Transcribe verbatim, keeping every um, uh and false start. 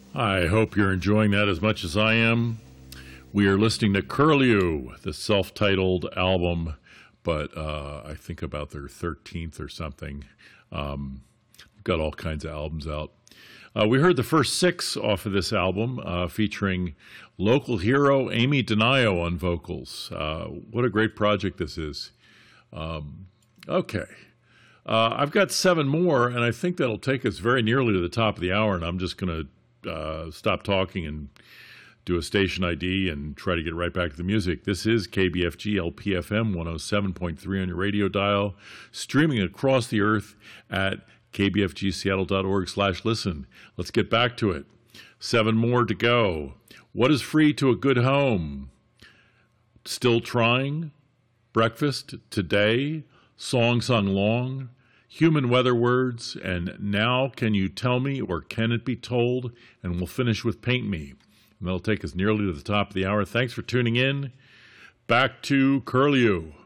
I hope you're enjoying that as much as I am. We are listening to Curlew, the self-titled album, but uh, I think about their thirteenth or something. Um, got all kinds of albums out. Uh, we heard the first six off of this album, uh, featuring local hero Amy Denio on vocals. Uh, what a great project this is. Um, okay. Uh, I've got seven more, and I think that'll take us very nearly to the top of the hour, and I'm just going to uh, stop talking and do a station I D and try to get right back to the music. This is K B F G L P F M one oh seven point three on your radio dial, streaming across the earth at k b f g seattle dot org slash listen. Let's get back to it. Seven more to go. What is free to a good home? Still Trying? Breakfast? Today? Song Sung Long? Human Weather Words? And Now Can You Tell Me or Can It Be Told? And we'll finish with Paint Me. And that'll take us nearly to the top of the hour. Thanks for tuning in. Back to Curlew.